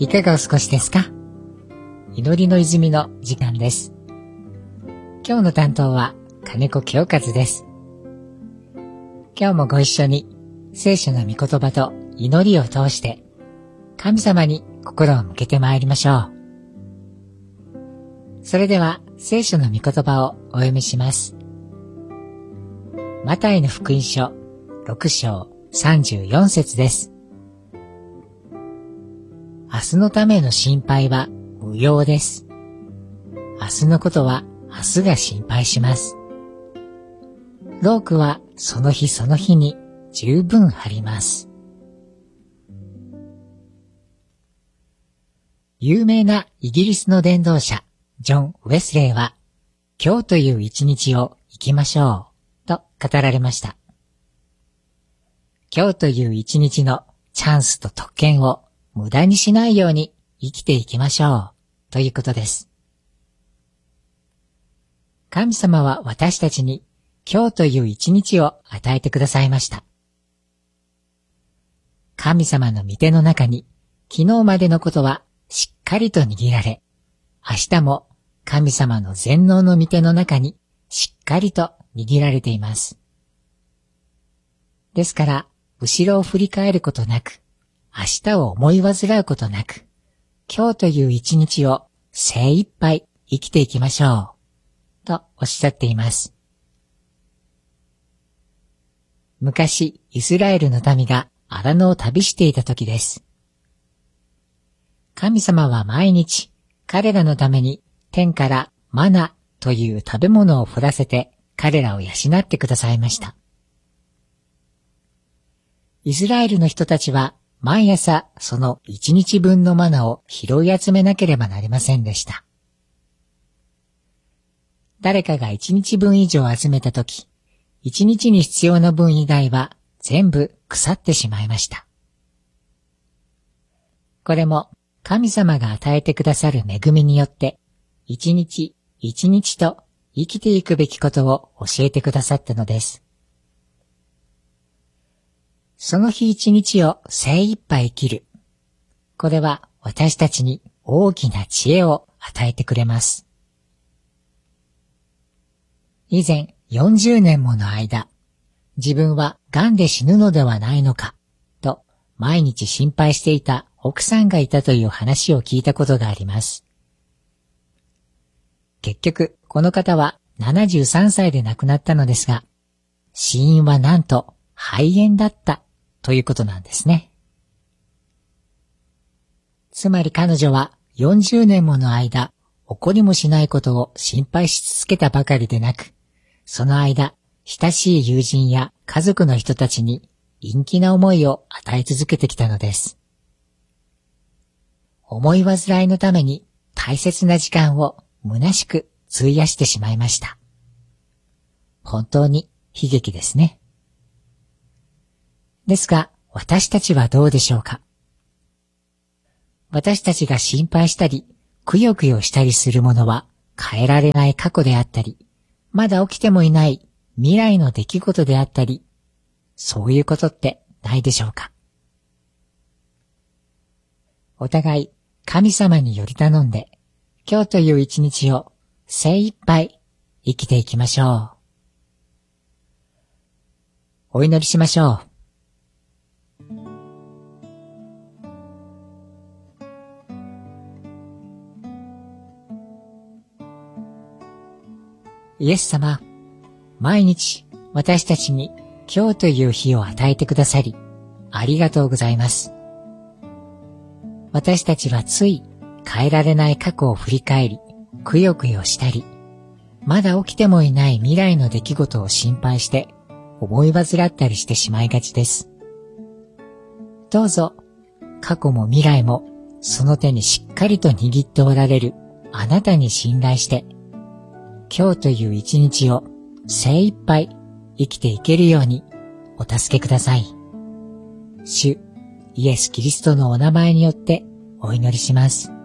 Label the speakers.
Speaker 1: いかがお過ごしですか？祈りの泉の時間です。今日の担当は金子清和です。今日もご一緒に聖書の御言葉と祈りを通して神様に心を向けてまいりましょう。それでは聖書の御言葉をお読みします。マタイの福音書6章34節です。明日のための心配は無用です。明日のことは明日が心配します。労苦はその日その日に十分あります。有名なイギリスの伝道者、ジョン・ウェスレーは、今日という一日を生きましょう、と語られました。今日という一日のチャンスと特権を無駄にしないように生きていきましょう、ということです。神様は私たちに今日という一日を与えてくださいました。神様の御手の中に昨日までのことはしっかりと握られ、明日も神様の全能の御手の中にしっかりと握られています。ですから、後ろを振り返ることなく、明日を思い煩うことなく、今日という一日を精一杯生きていきましょう、とおっしゃっています。昔、イスラエルの民が荒野を旅していた時です。神様は毎日、彼らのために天からマナという食べ物を降らせて彼らを養ってくださいました。イスラエルの人たちは毎朝その一日分のマナを拾い集めなければなりませんでした。誰かが一日分以上集めたとき、一日に必要な分以外は全部腐ってしまいました。これも神様が与えてくださる恵みによって、一日一日と生きていくべきことを教えてくださったのです。その日一日を精一杯生きる。これは私たちに大きな知恵を与えてくれます。以前40年もの間、自分は癌で死ぬのではないのか、と毎日心配していた奥さんがいたという話を聞いたことがあります。結局、この方は73歳で亡くなったのですが、死因はなんと肺炎だったということなんですね。つまり彼女は40年もの間、起こりもしないことを心配し続けたばかりでなく、その間、親しい友人や家族の人たちに陰気な思いを与え続けてきたのです。思い煩いのために大切な時間を虚しく費やしてしまいました。本当に悲劇ですね。ですが、私たちはどうでしょうか？私たちが心配したり、くよくよしたりするものは変えられない過去であったり、まだ起きてもいない未来の出来事であったり、そういうことってないでしょうか？お互い神様により頼んで、今日という一日を精一杯生きていきましょう。お祈りしましょう。イエス様、毎日私たちに今日という日を与えてくださり、ありがとうございます。私たちはつい変えられない過去を振り返り、くよくよしたり、まだ起きてもいない未来の出来事を心配して思い煩ったりしてしまいがちです。どうぞ、過去も未来もその手にしっかりと握っておられるあなたに信頼して、今日という一日を精一杯生きていけるようにお助けください。主イエス・キリストのお名前によってお祈りします。